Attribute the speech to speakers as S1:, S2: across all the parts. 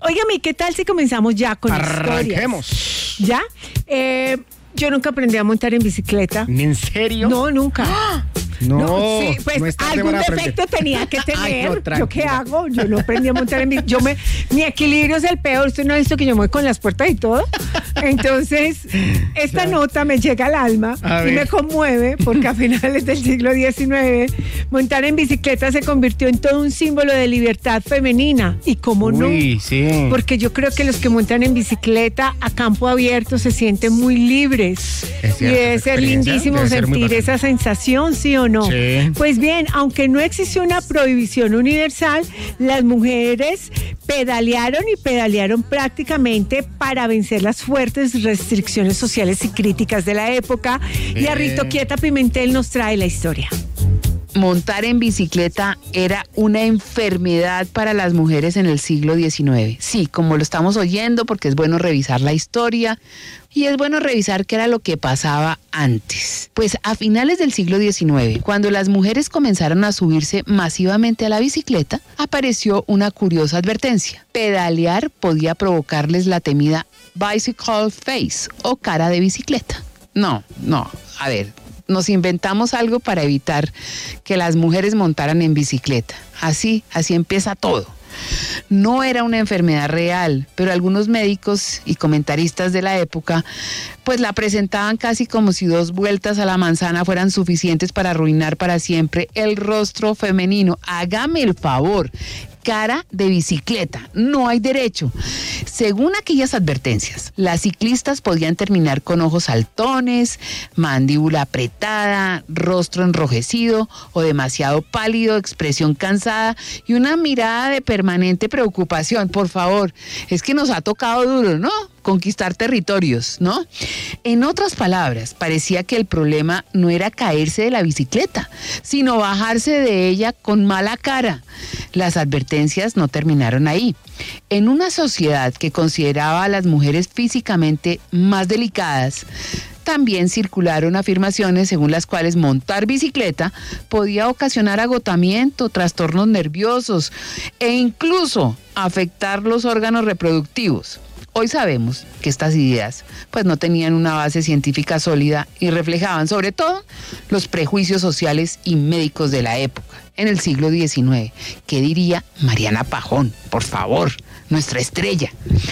S1: Óigame, ¿qué tal si comenzamos ya con
S2: Arranquemos.
S1: historias? ¿Ya? Yo nunca aprendí a montar en bicicleta.
S2: ¿En serio?
S1: No, nunca.
S2: No,
S1: sí, pues
S2: no es tarde
S1: algún
S2: para
S1: defecto
S2: aprender.
S1: tenía que tener.
S2: Ay, no,
S1: ¿Yo
S2: tranquila.
S1: qué hago? Yo no aprendí a montar en bicicleta. Mi equilibrio es el peor. Usted no ha visto que yo me voy con las puertas y todo. Entonces, esta nota me llega al alma
S2: A
S1: y
S2: ver.
S1: me conmueve porque a finales del siglo XIX montar en bicicleta se convirtió en todo un símbolo de libertad femenina. ¿Y cómo no?
S2: Uy, sí.
S1: Porque yo creo que los que montan en bicicleta a campo abierto se sienten muy libres.
S2: Es cierto,
S1: Y debe
S2: esa
S1: ser
S2: experiencia
S1: lindísimo
S2: debe ser muy
S1: sentir
S2: bacana.
S1: esa sensación, ¿sí o no?
S2: Sí.
S1: Pues bien, aunque no existió una prohibición universal, las mujeres pedalearon prácticamente para vencer las fuertes restricciones sociales y críticas de la época. Y a Rito Quieta Pimentel nos trae la historia.
S3: Montar en bicicleta era una enfermedad para las mujeres en el siglo XIX. Sí, como lo estamos oyendo, porque es bueno revisar la historia y es bueno revisar qué era lo que pasaba antes. Pues a finales del siglo XIX, cuando las mujeres comenzaron a subirse masivamente a la bicicleta, apareció una curiosa advertencia. Pedalear podía provocarles la temida bicycle face o cara de bicicleta. No, a ver. Nos inventamos algo para evitar que las mujeres montaran en bicicleta. Así empieza todo. No era una enfermedad real, pero algunos médicos y comentaristas de la época pues la presentaban casi como si 2 vueltas a la manzana fueran suficientes para arruinar para siempre el rostro femenino. Hágame el favor. Cara de bicicleta, no hay derecho. Según aquellas advertencias, las ciclistas podían terminar con ojos saltones, mandíbula apretada, rostro enrojecido o demasiado pálido, expresión cansada y una mirada de permanente preocupación. Por favor, es que nos ha tocado duro, ¿no? Conquistar territorios, ¿no? En otras palabras, parecía que el problema no era caerse de la bicicleta, sino bajarse de ella con mala cara. Las advertencias no terminaron ahí. En una sociedad que consideraba a las mujeres físicamente más delicadas, también circularon afirmaciones según las cuales montar bicicleta podía ocasionar agotamiento, trastornos nerviosos e incluso afectar los órganos reproductivos. Hoy sabemos que estas ideas pues no tenían una base científica sólida y reflejaban sobre todo los prejuicios sociales y médicos de la época, en el siglo XIX. ¿Qué diría Mariana Pajón? Por favor, nuestra estrella.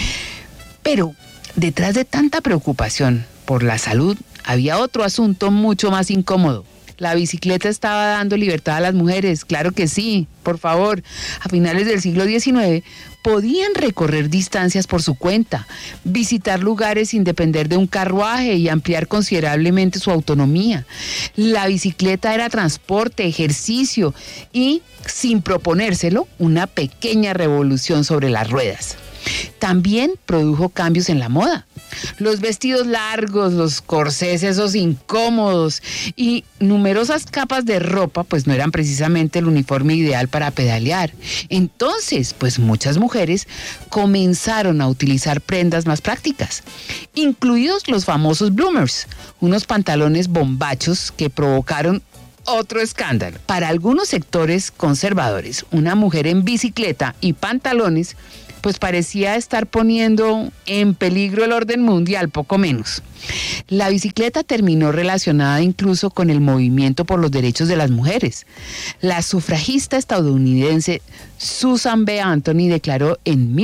S3: Pero detrás de tanta preocupación por la salud había otro asunto mucho más incómodo. La bicicleta estaba dando libertad a las mujeres, claro que sí, por favor. A finales del siglo XIX podían recorrer distancias por su cuenta, visitar lugares sin depender de un carruaje y ampliar considerablemente su autonomía. La bicicleta era transporte, ejercicio y, sin proponérselo, una pequeña revolución sobre las ruedas. También produjo cambios en la moda. Los vestidos largos, los corsés esos incómodos y numerosas capas de ropa pues no eran precisamente el uniforme ideal para pedalear. Entonces, pues muchas mujeres comenzaron a utilizar prendas más prácticas, incluidos los famosos bloomers, unos pantalones bombachos que provocaron otro escándalo. Para algunos sectores conservadores, una mujer en bicicleta y pantalones pues parecía estar poniendo en peligro el orden mundial, poco menos. La bicicleta terminó relacionada incluso con el movimiento por los derechos de las mujeres. La sufragista estadounidense Susan B. Anthony declaró en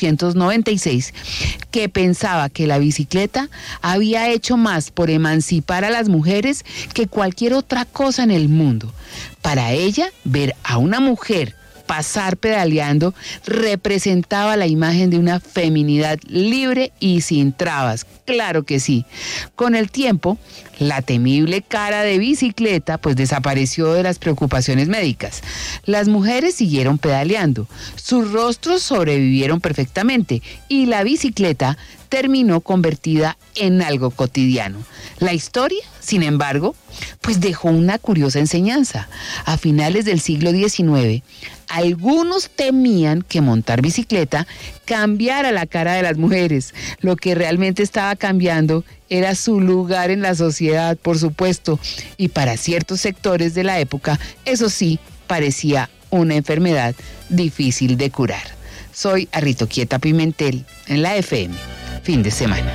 S3: 1896 que pensaba que la bicicleta había hecho más por emancipar a las mujeres que cualquier otra cosa en el mundo. Para ella, ver a una mujer pasar pedaleando representaba la imagen de una feminidad libre y sin trabas. Claro que sí. Con el tiempo, la temible cara de bicicleta pues desapareció de las preocupaciones médicas. Las mujeres siguieron pedaleando, sus rostros sobrevivieron perfectamente y la bicicleta terminó convertida en algo cotidiano. La historia, sin embargo, pues dejó una curiosa enseñanza. A finales del siglo XIX, algunos temían que montar bicicleta cambiara la cara de las mujeres. Lo que realmente estaba cambiando era su lugar en la sociedad, por supuesto, y para ciertos sectores de la época, eso sí, parecía una enfermedad difícil de curar. Soy Arritoquieta Pimentel en la FM. Fin de semana.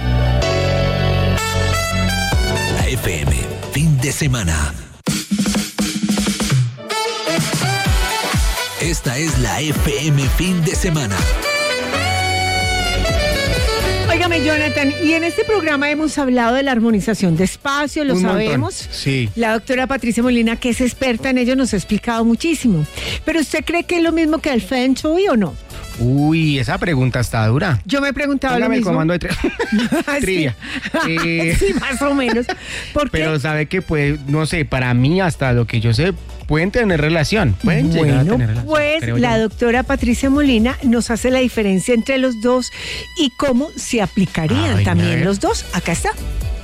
S4: La FM, fin de semana. Esta es la FM fin de semana.
S1: Óigame, Jonathan, y en este programa hemos hablado de la armonización de espacio, lo sabemos.
S2: Sí.
S1: La doctora Patricia Molina, que es experta en ello, nos ha explicado muchísimo. ¿Pero usted cree que es lo mismo que el Feng Shui o no?
S2: Uy, esa pregunta está dura.
S1: Yo me he preguntado lo
S2: Hágame el
S1: mismo.
S2: comando de trivia.
S1: Sí, más o menos. ¿Por qué?
S2: Pero sabe que puede, no sé, para mí hasta lo que yo sé, pueden tener relación. Pueden llegar a tener relación.
S1: Pues
S2: creo
S1: la
S2: yo.
S1: doctora Patricia Molina nos hace la diferencia entre los dos y cómo se aplicarían
S2: Ay, a
S1: también
S2: ver.
S1: los dos. Acá está.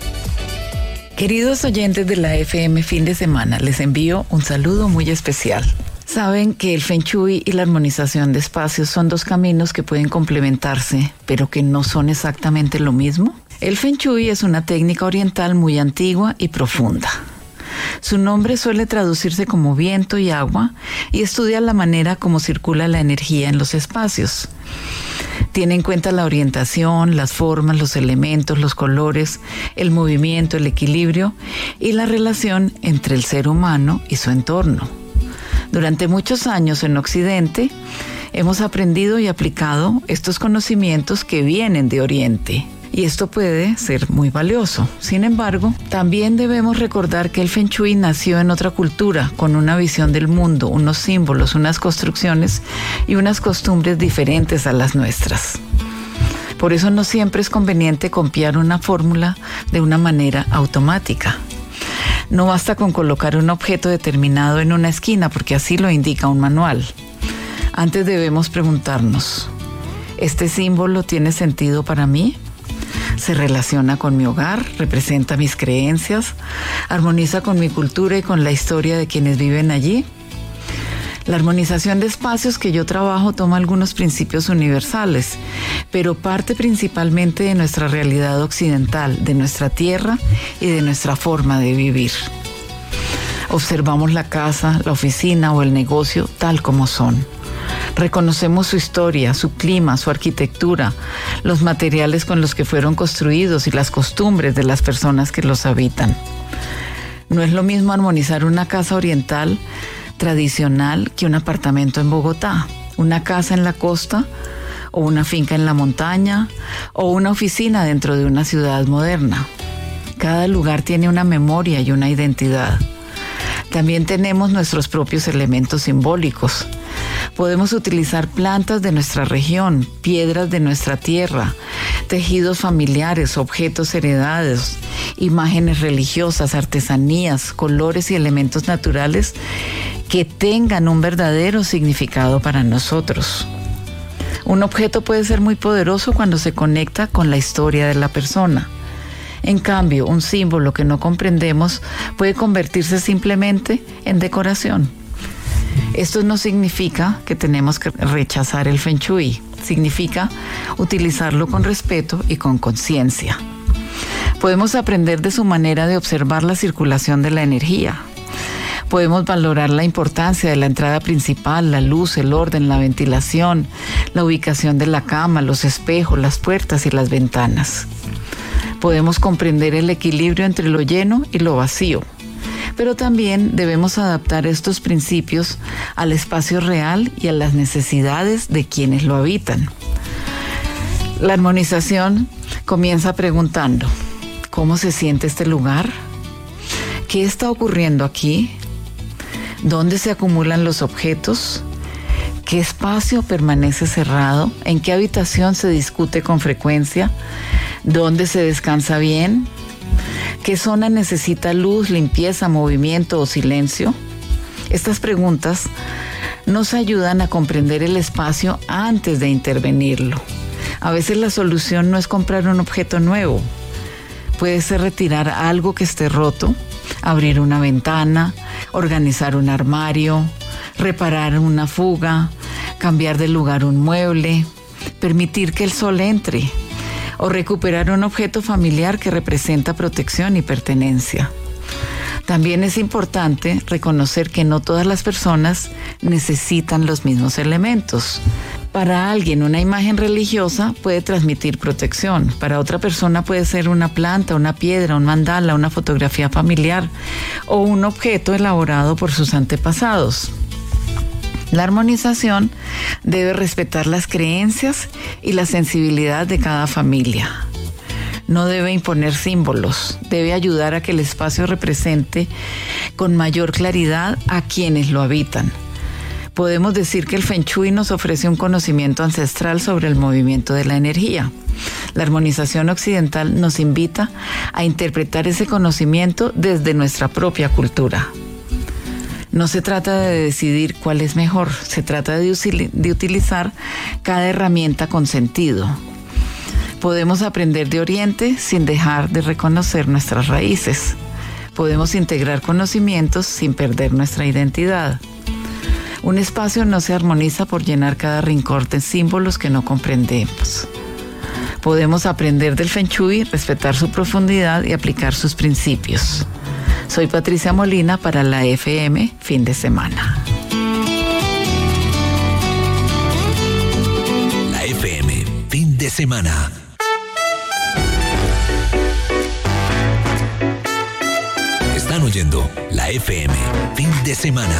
S5: Queridos oyentes de la FM fin de semana, les envío un saludo muy especial. Saben que el Feng Shui y la armonización de espacios son dos caminos que pueden complementarse, pero que no son exactamente lo mismo. El Feng Shui es una técnica oriental muy antigua y profunda. Su nombre suele traducirse como viento y agua y estudia la manera como circula la energía en los espacios. Tiene en cuenta la orientación, las formas, los elementos, los colores, el movimiento, el equilibrio y la relación entre el ser humano y su entorno. Durante muchos años en Occidente hemos aprendido y aplicado estos conocimientos que vienen de Oriente. Y esto puede ser muy valioso. Sin embargo, también debemos recordar que el Feng Shui nació en otra cultura, con una visión del mundo, unos símbolos, unas construcciones y unas costumbres diferentes a las nuestras. Por eso no siempre es conveniente copiar una fórmula de una manera automática. No basta con colocar un objeto determinado en una esquina, porque así lo indica un manual. Antes debemos preguntarnos, ¿este símbolo tiene sentido para mí? ¿Se relaciona con mi hogar? ¿Representa mis creencias? ¿Armoniza con mi cultura y con la historia de quienes viven allí? La armonización de espacios que yo trabajo toma algunos principios universales, pero parte principalmente de nuestra realidad occidental, de nuestra tierra y de nuestra forma de vivir. Observamos la casa, la oficina o el negocio tal como son. Reconocemos su historia, su clima, su arquitectura, los materiales con los que fueron construidos y las costumbres de las personas que los habitan. No es lo mismo armonizar una casa oriental tradicional que un apartamento en Bogotá, una casa en la costa o una finca en la montaña o una oficina dentro de una ciudad moderna. Cada lugar tiene una memoria y una identidad. También tenemos nuestros propios elementos simbólicos. Podemos utilizar plantas de nuestra región, piedras de nuestra tierra, tejidos familiares, objetos heredados, imágenes religiosas, artesanías, colores y elementos naturales que tengan un verdadero significado para nosotros. Un objeto puede ser muy poderoso cuando se conecta con la historia de la persona. En cambio, un símbolo que no comprendemos puede convertirse simplemente en decoración. Esto no significa que tenemos que rechazar el Feng Shui. Significa utilizarlo con respeto y con conciencia. Podemos aprender de su manera de observar la circulación de la energía. Podemos valorar la importancia de la entrada principal, la luz, el orden, la ventilación, la ubicación de la cama, los espejos, las puertas y las ventanas. Podemos comprender el equilibrio entre lo lleno y lo vacío. Pero también debemos adaptar estos principios al espacio real y a las necesidades de quienes lo habitan. La armonización comienza preguntando, ¿cómo se siente este lugar? ¿Qué está ocurriendo aquí? ¿Dónde se acumulan los objetos? ¿Qué espacio permanece cerrado? ¿En qué habitación se discute con frecuencia? ¿Dónde se descansa bien? ¿Qué zona necesita luz, limpieza, movimiento o silencio? Estas preguntas nos ayudan a comprender el espacio antes de intervenirlo. A veces la solución no es comprar un objeto nuevo. Puede ser retirar algo que esté roto, abrir una ventana, organizar un armario, reparar una fuga, cambiar de lugar un mueble, permitir que el sol entre o recuperar un objeto familiar que representa protección y pertenencia. También es importante reconocer que no todas las personas necesitan los mismos elementos. Para alguien, una imagen religiosa puede transmitir protección. Para otra persona puede ser una planta, una piedra, un mandala, una fotografía familiar o un objeto elaborado por sus antepasados. La armonización debe respetar las creencias y la sensibilidad de cada familia. No debe imponer símbolos, debe ayudar a que el espacio represente con mayor claridad a quienes lo habitan. Podemos decir que el Feng Shui nos ofrece un conocimiento ancestral sobre el movimiento de la energía. La armonización occidental nos invita a interpretar ese conocimiento desde nuestra propia cultura. No se trata de decidir cuál es mejor, se trata de utilizar cada herramienta con sentido. Podemos aprender de Oriente sin dejar de reconocer nuestras raíces. Podemos integrar conocimientos sin perder nuestra identidad. Un espacio no se armoniza por llenar cada rincón de símbolos que no comprendemos. Podemos aprender del Feng Shui, respetar su profundidad y aplicar sus principios. Soy Patricia Molina para la FM Fin de Semana.
S4: La FM Fin de Semana. Están oyendo la FM Fin de Semana.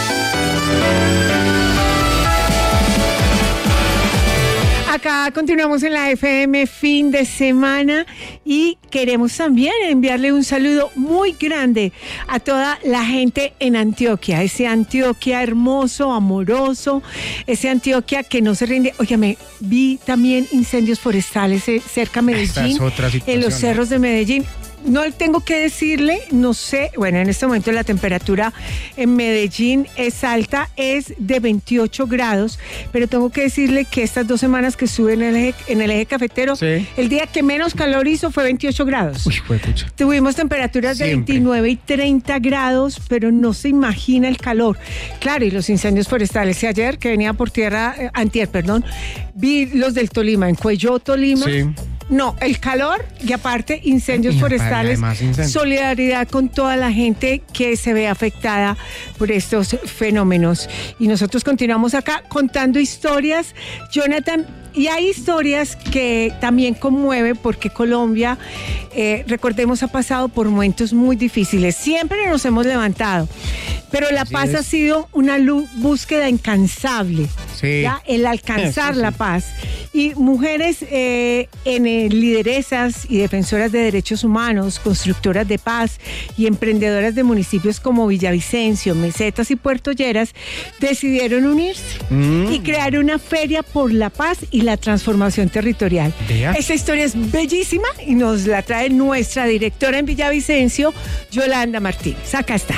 S1: Acá continuamos en la FM Fin de Semana y queremos también enviarle un saludo muy grande a toda la gente en Antioquia, ese Antioquia hermoso, amoroso, ese Antioquia que no se rinde. Óyame, vi también incendios forestales cerca de Medellín, en los cerros de Medellín. No tengo que decirle, no sé, bueno, en este momento la temperatura en Medellín es alta, es de 28 grados, pero tengo que decirle que estas 2 semanas que estuve en el eje cafetero, sí, el día que menos calor hizo fue 28 grados.
S2: Uy, fue pucha.
S1: Tuvimos temperaturas
S2: Siempre.
S1: de 29 y 30 grados, pero no se imagina el calor. Claro, y los incendios forestales. Y ayer que venía por tierra, antier, vi los del Tolima, en Cuello, Tolima.
S2: Sí.
S1: No, el calor y aparte incendios forestales, solidaridad con toda la gente que se ve afectada por estos fenómenos. Y nosotros continuamos acá contando historias, Jonathan, y hay historias que también conmueven porque Colombia, recordemos, ha pasado por momentos muy difíciles. Siempre nos hemos levantado, pero la paz ha sido una búsqueda incansable,
S2: sí,
S1: ¿ya? El alcanzar la paz. Y mujeres lideresas y defensoras de derechos humanos, constructoras de paz y emprendedoras de municipios como Villavicencio, Mesetas y Puerto Lleras decidieron unirse y crear una feria por la paz y la transformación territorial.
S2: Vea.
S1: Esta historia es bellísima y nos la trae nuestra directora en Villavicencio, Yolanda Martínez. Acá está.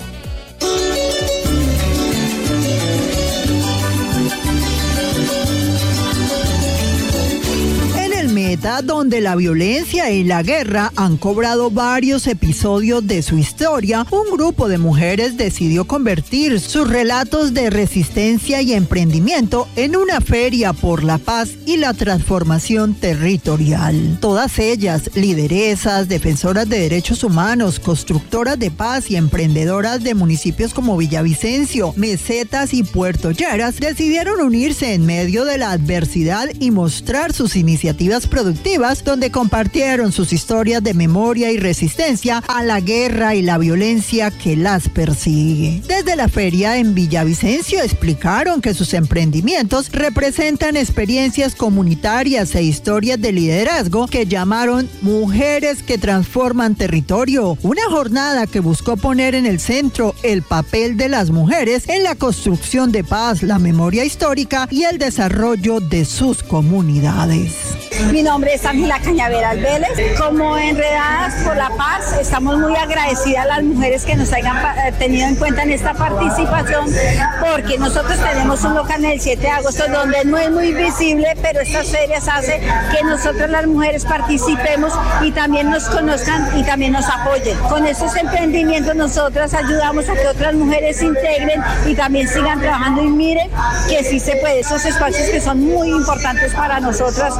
S6: Meta, donde la violencia y la guerra han cobrado varios episodios de su historia, un grupo de mujeres decidió convertir sus relatos de resistencia y emprendimiento en una feria por la paz y la transformación territorial. Todas ellas, lideresas, defensoras de derechos humanos, constructoras de paz y emprendedoras de municipios como Villavicencio, Mesetas y Puerto Lleras, decidieron unirse en medio de la adversidad y mostrar sus iniciativas productivas, donde compartieron sus historias de memoria y resistencia a la guerra y la violencia que las persigue. Desde la feria en Villavicencio explicaron que sus emprendimientos representan experiencias comunitarias e historias de liderazgo que llamaron Mujeres que Transforman Territorio, una jornada que buscó poner en el centro el papel de las mujeres en la construcción de paz, la memoria histórica y el desarrollo de sus comunidades.
S7: Mi nombre es Ángela Cañaveral Vélez. Como Enredadas por la Paz, estamos muy agradecidas a las mujeres que nos hayan tenido en cuenta en esta participación, porque nosotros tenemos un local en el 7 de agosto donde no es muy visible, pero estas ferias hacen que nosotros las mujeres participemos y también nos conozcan y también nos apoyen. Con estos emprendimientos nosotras ayudamos a que otras mujeres se integren y también sigan trabajando, y miren que sí se puede, esos espacios que son muy importantes para nosotras y que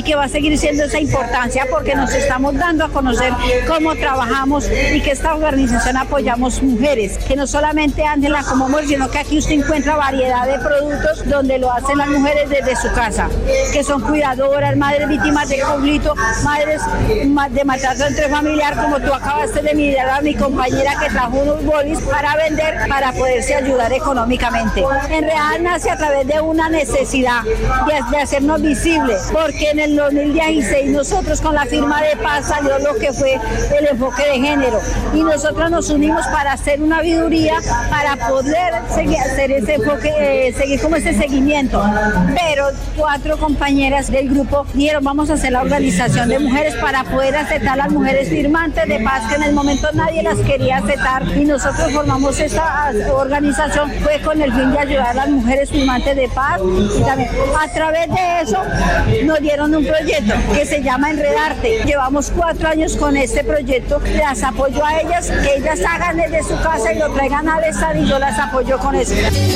S7: que va a seguir siendo esa importancia porque nos estamos dando a conocer cómo trabajamos y que esta organización apoyamos mujeres, que no solamente Ángela como amor, sino que aquí usted encuentra variedad de productos donde lo hacen las mujeres desde su casa, que son cuidadoras, madres víctimas de conflicto, madres de maltrato intrafamiliar, como tú acabaste de mirar a mi compañera que trajo unos bolis para vender, para poderse ayudar económicamente. En realidad nace a través de una necesidad de hacernos visibles, porque en el 2016 nosotros con la firma de paz salió lo que fue el enfoque de género y nosotros nos unimos para hacer una auditoría para poder hacer ese enfoque, seguir como ese seguimiento. Pero 4 compañeras del grupo dijeron vamos a hacer la organización de mujeres para poder aceptar las mujeres firmantes de paz, que en el momento nadie las quería aceptar, y nosotros formamos esta organización fue con el fin de ayudar a las mujeres firmantes de paz, y también a través de eso nos dieron un proyecto que se llama Enredarte. Llevamos 4 años con este proyecto, las apoyo a ellas, que ellas hagan desde su casa y lo traigan al estadio y yo las apoyo con eso.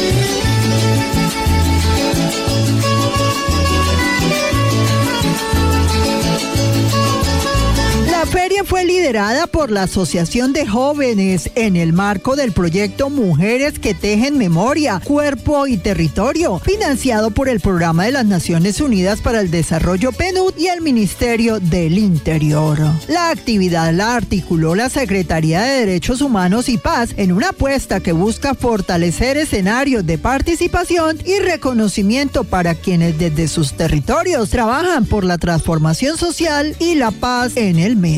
S6: La feria fue liderada por la Asociación de Jóvenes en el marco del proyecto Mujeres que Tejen Memoria, Cuerpo y Territorio, financiado por el Programa de las Naciones Unidas para el Desarrollo PNUD y el Ministerio del Interior. La actividad la articuló la Secretaría de Derechos Humanos y Paz en una apuesta que busca fortalecer escenarios de participación y reconocimiento para quienes desde sus territorios trabajan por la transformación social y la paz en el Meta.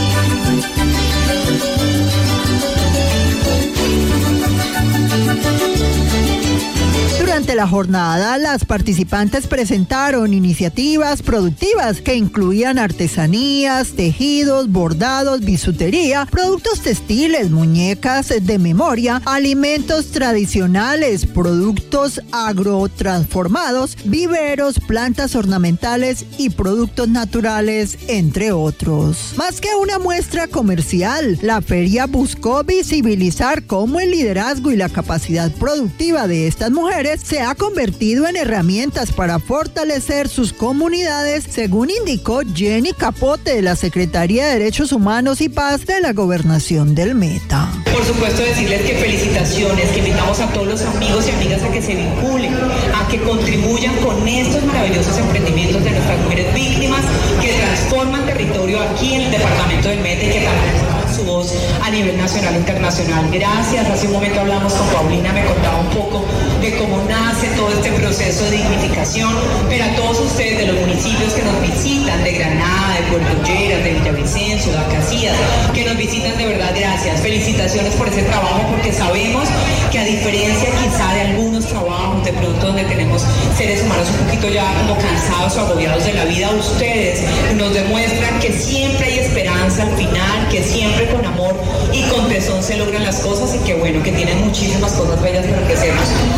S6: Durante la jornada, las participantes presentaron iniciativas productivas que incluían artesanías, tejidos, bordados, bisutería, productos textiles, muñecas de memoria, alimentos tradicionales, productos agrotransformados, viveros, plantas ornamentales y productos naturales, entre otros. Más que una muestra comercial, la feria buscó visibilizar cómo el liderazgo y la capacidad productiva de estas mujeres se ha convertido en herramientas para fortalecer sus comunidades, según indicó Jenny Capote de la Secretaría de Derechos Humanos y Paz de la Gobernación del Meta.
S8: Por supuesto, decirles que felicitaciones, que invitamos a todos los amigos y amigas a que se vinculen, a que contribuyan con estos maravillosos emprendimientos de nuestras mujeres víctimas que transforman territorio aquí en el departamento del Meta y que también su voz a nivel nacional e internacional. Gracias. Hace un momento hablamos con Paulina, me contaba un poco de cómo nace todo este proceso de dignificación, pero a todos ustedes de los municipios que nos visitan, de Granada, de Puerto Lleras, de Villavicencio, de Acacías, que nos visitan, de verdad, gracias. Felicitaciones por ese trabajo, porque sabemos que a diferencia quizá de algunos trabajos, de pronto donde tenemos seres humanos un poquito ya como cansados o agobiados de la vida, ustedes nos demuestran que siempre hay esperanza al final, que siempre con amor y con tesón se logran las cosas y que bueno, que tienen muchísimas cosas bellas para ofrecernos.